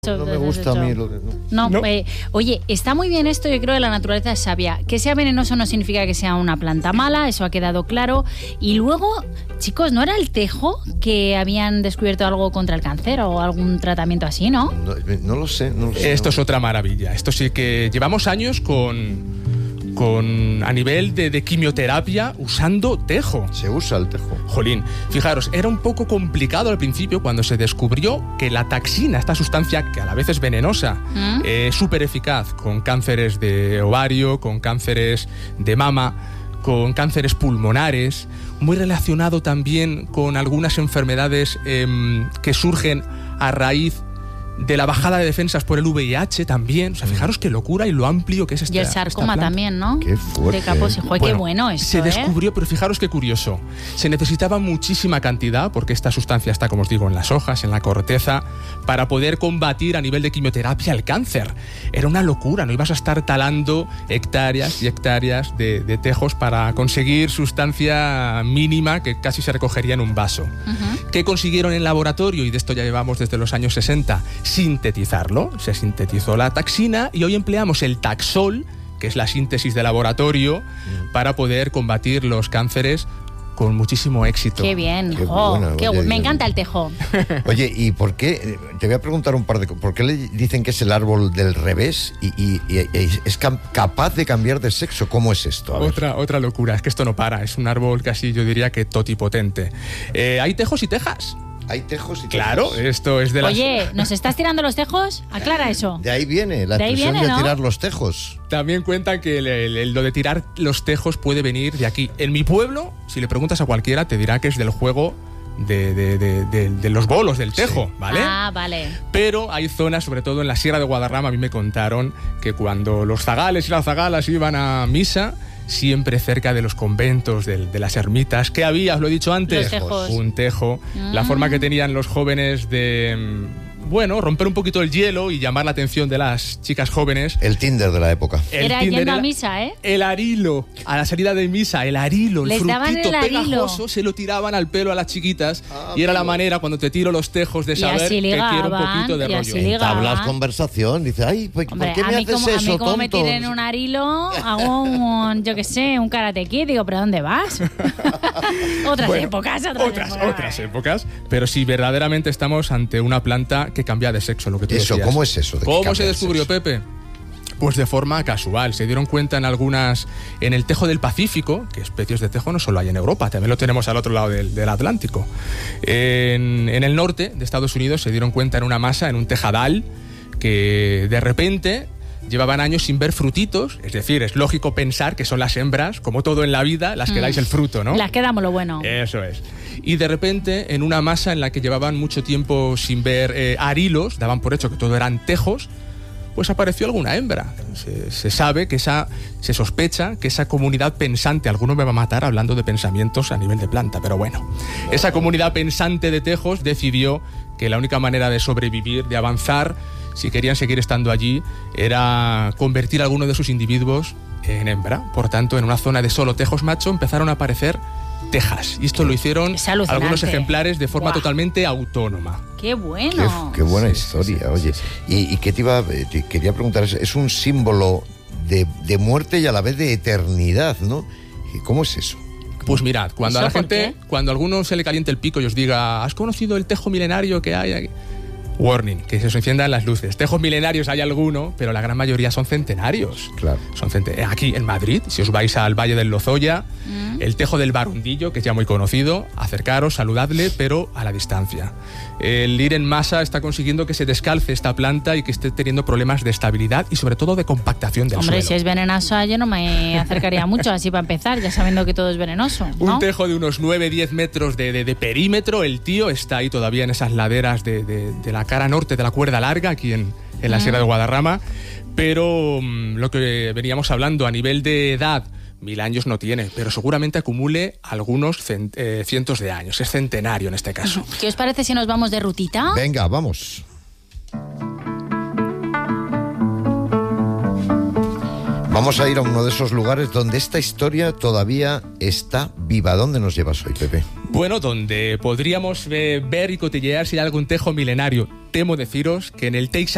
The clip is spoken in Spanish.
esto. No me gusta a mí. No. Oye, está muy bien esto, yo creo que la naturaleza es sabia. Que sea venenoso no significa que sea una planta mala, eso ha quedado claro. Y luego, chicos, ¿no era el tejo que habían descubierto algo contra el cáncer o algún tratamiento así, no? No lo sé. Esto es otra maravilla. Esto sí que llevamos años con a nivel de quimioterapia usando tejo. Se usa el tejo. Jolín, fijaros, era un poco complicado al principio cuando se descubrió que la taxina, esta sustancia que a la vez es venenosa, es súper eficaz con cánceres de ovario, con cánceres de mama, con cánceres pulmonares, muy relacionado también con algunas enfermedades que surgen a raíz de la bajada de defensas por el VIH también. O sea, fijaros qué locura y lo amplio que es esta. Y el sarcoma también, ¿no? Qué fuerte. De Kaposi. Joder, qué bueno esto, se descubrió, pero fijaros qué curioso. Se necesitaba muchísima cantidad, porque esta sustancia está, como os digo, en las hojas, en la corteza, para poder combatir a nivel de quimioterapia el cáncer. Era una locura, no ibas a estar talando hectáreas y hectáreas de tejos para conseguir sustancia mínima que casi se recogería en un vaso. ¿Qué consiguieron en laboratorio? Y de esto ya llevamos desde los años 60. Sintetizarlo, se sintetizó la taxina y hoy empleamos el Taxol, que es la síntesis de laboratorio, para poder combatir los cánceres con muchísimo éxito. Qué bien, me encanta el tejo. Oye, ¿y por qué? Te voy a preguntar un par de cosas. ¿Por qué le dicen que es el árbol del revés y es capaz de cambiar de sexo? ¿Cómo es esto? Otra locura, es que esto no para, es un árbol casi, yo diría que totipotente. Hay tejos y tejas. Hay tejos y tejos. Claro, esto es de las... Oye, ¿nos estás tirando los tejos? Aclara eso. De ahí viene la expresión de tirar los tejos. También cuentan que lo de tirar los tejos puede venir de aquí. En mi pueblo, si le preguntas a cualquiera, te dirá que es del juego de los bolos, del tejo, sí. ¿Vale? Ah, vale. Pero hay zonas, sobre todo en la Sierra de Guadarrama, a mí me contaron que cuando los zagales y las zagalas iban a misa, siempre cerca de los conventos, de las ermitas, ¿qué había? Os lo he dicho antes. Los tejos. Un tejo. La forma que tenían los jóvenes de... romper un poquito el hielo y llamar la atención de las chicas jóvenes. El Tinder de la época. Era yendo a misa, ¿eh? El arilo. A la salida de misa, el arilo, el frutito pegajoso, se lo tiraban al pelo a las chiquitas. Y era la manera, cuando te tiro los tejos, de saber que quiero un poquito de rollo. Entablas conversación, dice, ay, ¿por qué me haces eso, tonto? A mí como me tiren un arilo, hago un karate kid, digo, ¿pero dónde vas? Otras épocas. Pero sí, verdaderamente estamos ante una planta que cambia de sexo, lo que tú decías. ¿Cómo es eso? ¿Cómo se descubrió, Pepe? Pues de forma casual. Se dieron cuenta en el tejo del Pacífico, que especies de tejo no solo hay en Europa, también lo tenemos al otro lado del Atlántico. En el norte de Estados Unidos se dieron cuenta en una masa, en un tejadal, que de repente llevaban años sin ver frutitos. Es decir, es lógico pensar que son las hembras, como todo en la vida, las que dais el fruto, ¿no? Las que damos lo bueno. Eso es. Y de repente, en una masa en la que llevaban mucho tiempo sin ver arilos, daban por hecho que todo eran tejos, pues apareció alguna hembra. Se sabe que se sospecha que esa comunidad pensante, alguno me va a matar hablando de pensamientos a nivel de planta, pero bueno, esa comunidad pensante de tejos decidió que la única manera de sobrevivir, de avanzar, si querían seguir estando allí, era convertir a alguno de sus individuos en hembra. Por tanto, en una zona de solo tejos macho empezaron a aparecer tejas. Y esto lo hicieron algunos ejemplares de forma totalmente autónoma. ¡Qué bueno! Qué buena historia, oye. ¿Y qué te quería preguntar? Es un símbolo de muerte y a la vez de eternidad, ¿no? ¿Cómo es eso? Pues mirad, cuando a la gente, cuando a alguno se le caliente el pico y os diga, ¿has conocido el tejo milenario que hay aquí? Warning, que se os enciendan las luces. Tejos milenarios hay alguno, pero la gran mayoría son centenarios. Claro. Aquí en Madrid, si os vais al Valle del Lozoya, el tejo del Barundillo, que es ya muy conocido, acercaros, saludadle, pero a la distancia. El ir en masa está consiguiendo que se descalce esta planta y que esté teniendo problemas de estabilidad y sobre todo de compactación del suelo. Hombre, si es venenosa yo no me acercaría mucho, así para empezar, ya sabiendo que todo es venenoso, ¿no? Un tejo de unos 9-10 metros de perímetro, el tío está ahí todavía en esas laderas de la cara norte de la Cuerda Larga, aquí en la Sierra de Guadarrama, pero lo que veníamos hablando a nivel de edad, 1000 años no tiene, pero seguramente acumule algunos cientos de años. Es centenario en este caso. ¿Qué os parece si nos vamos de rutita? Venga, vamos. Vamos a ir a uno de esos lugares donde esta historia todavía está viva. ¿Dónde nos llevas hoy, Pepe? Bueno, donde podríamos ver y cotillear si hay algún tejo milenario. Temo deciros que en el Teix